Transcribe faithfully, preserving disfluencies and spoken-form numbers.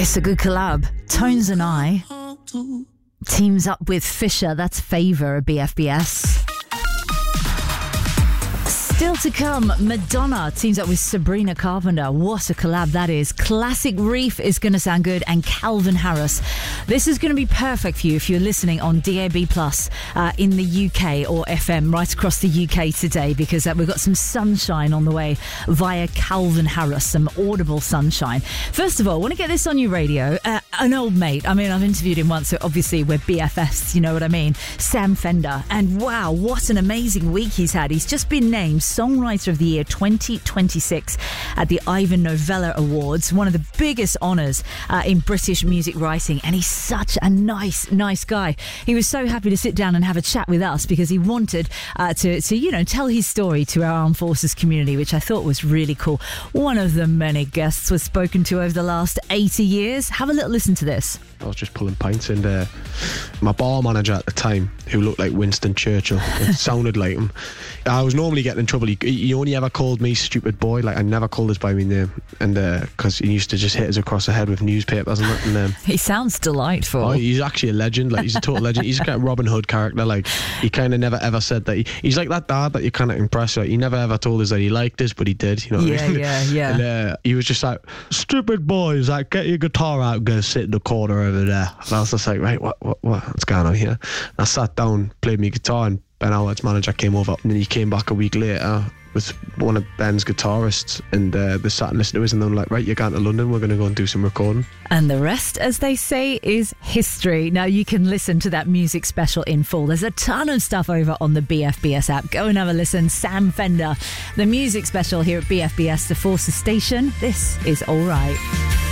It's a good collab. Tones and I teams up with Fisher. That's Favour at B F B S. Still to come, Madonna teams up with Sabrina Carpenter. What a collab that is. Classic Reef is going to sound good, and Calvin Harris. This is going to be perfect for you if you're listening on D A B Plus uh, in the U K or F M right across the U K today, because uh, we've got some sunshine on the way via Calvin Harris, some audible sunshine. First of all, I want to get this on your radio. Uh, an old mate, I mean, I've interviewed him once, so obviously we're B F Fs, you know what I mean? Sam Fender. And wow, what an amazing week he's had. He's just been named Songwriter of the Year twenty twenty-six at the Ivan Novello Awards, one of the biggest honours uh, in British music writing, and he's such a nice, nice guy. He was so happy to sit down and have a chat with us because he wanted uh, to, to, you know, tell his story to our armed forces community, which I thought was really cool. One of the many guests was spoken to over the last eighty years. Have a little listen to this. I was just pulling pints, and uh, my bar manager at the time, who looked like Winston Churchill, it sounded like him. I was normally getting in trouble. He, he only ever called me stupid boy. Like, I never called us by my name, and because uh, he used to just hit us across the head with newspapers and that. And, um, he sounds delightful. Oh, he's actually a legend. Like, he's a total legend. He's a kind of Robin Hood character. Like, he kind of never ever said that. He, he's like that dad that you kind of impress. Like, he never ever told us that he liked us, but he did. You know? Yeah, what I mean? yeah, yeah. And uh, he was just like, stupid boys, like, get your guitar out and go sit in the corner over there. And I was just like, right, what, what, what what's going on here? And I sat down, played my guitar, and Ben Howard's manager came over, and then he came back a week later with one of Ben's guitarists, and uh, they sat and listened to us, and they were like, right, you're going to London, we're going to go and do some recording. And the rest, as they say, is history. Now you can listen to that music special in full. There's a ton of stuff over on the B F B S app. Go and have a listen. Sam Fender, the music special here at B F B S, the Forces Station. This is All Right.